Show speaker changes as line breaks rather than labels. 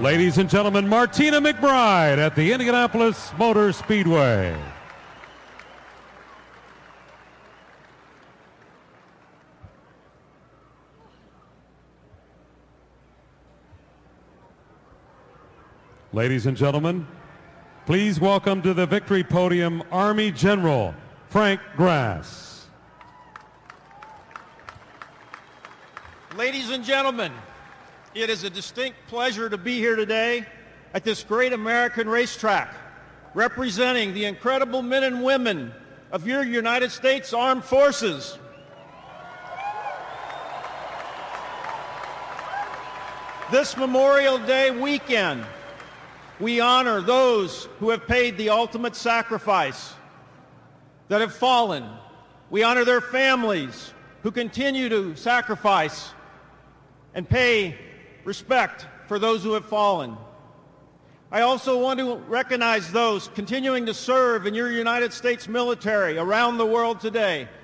Ladies and gentlemen, Martina McBride at the Indianapolis Motor Speedway. Ladies and gentlemen, please welcome to the victory podium Army General Frank Grass.
Ladies and gentlemen, it is a distinct pleasure to be here today at this great American racetrack, representing the incredible men and women of your United States Armed Forces. This Memorial Day weekend, we honor those who have paid the ultimate sacrifice, that have fallen. We honor their families who continue to sacrifice and pay respect for those who have fallen. I also want to recognize those continuing to serve in your United States military around the world today,